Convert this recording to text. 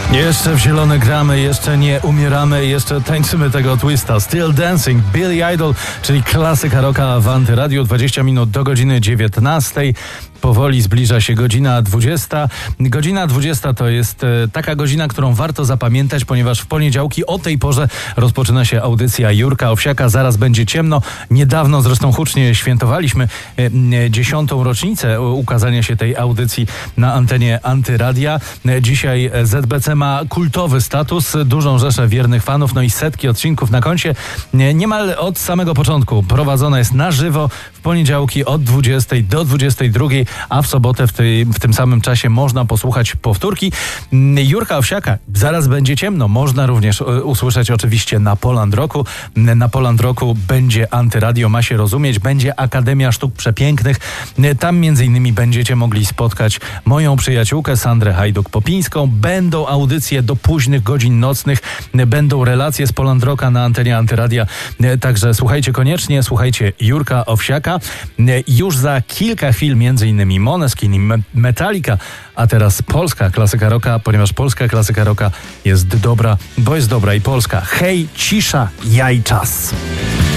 Jeszcze w zielone gramy, jeszcze nie umieramy, jeszcze tańczymy tego twista. Still Dancing, Billy Idol, czyli klasyka rocka w Antyradiu. 20 minut do godziny 19. Powoli zbliża się godzina 20. Godzina 20 to jest taka godzina, którą warto zapamiętać, ponieważ w poniedziałki o tej porze rozpoczyna się audycja Jurka Owsiaka. Zaraz będzie ciemno. Niedawno zresztą hucznie świętowaliśmy 10. rocznicę ukazania się tej audycji na antenie Antyradia. Dzisiaj ZBC ma kultowy status, dużą rzeszę wiernych fanów, no i setki odcinków na koncie. Niemal od samego początku prowadzona jest na żywo w poniedziałki od 20 do 22, a w sobotę w tym samym czasie można posłuchać powtórki. Jurka Owsiaka, zaraz będzie ciemno. Można również usłyszeć oczywiście na Poland Rocku. Na Poland Rocku będzie Antyradio, ma się rozumieć, będzie Akademia Sztuk Przepięknych. Tam między innymi będziecie mogli spotkać moją przyjaciółkę Sandrę Hajduk-Popińską. Będą audycje do późnych godzin nocnych, będą relacje z Poland Rocka na antenie Antyradia. Także słuchajcie koniecznie, słuchajcie Jurka Owsiaka. Już za kilka chwil między innymi Måneskin i Metallica, a teraz polska klasyka rocka, ponieważ polska klasyka rocka jest dobra, bo jest dobra i polska. Hej, cisza, jaj czas.